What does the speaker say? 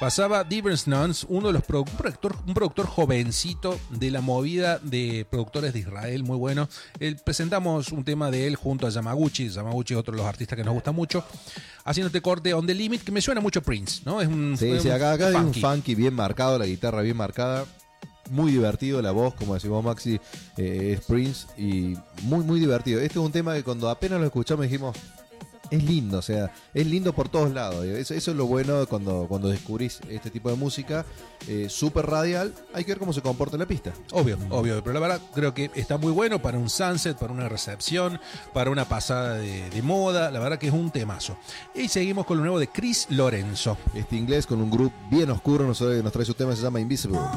Pasaba Difference Nuns, uno de los un productor jovencito de la movida de productores de Israel, muy bueno. Presentamos un tema de él junto a Yamaguchi. Yamaguchi es otro de los artistas que nos gusta mucho. Haciéndote corte On The Limit, que me suena mucho Prince, ¿no? Es un, sí, acá hay un funky bien marcado, la guitarra bien marcada. Muy divertido, la voz, como decimos Maxi, es Prince y muy divertido. Este es un tema que cuando apenas lo escuchamos dijimos, es lindo, o sea, es lindo por todos lados. Eso es lo bueno cuando descubrís este tipo de música, súper radial. Hay que ver cómo se comporta en la pista. Obvio, pero la verdad creo que está muy bueno para un sunset, para una recepción, para una pasada de moda. La verdad que es un temazo. Y seguimos con lo nuevo de Chris Lorenzo. Este inglés con un grupo bien oscuro nos trae su tema, se llama Invisible.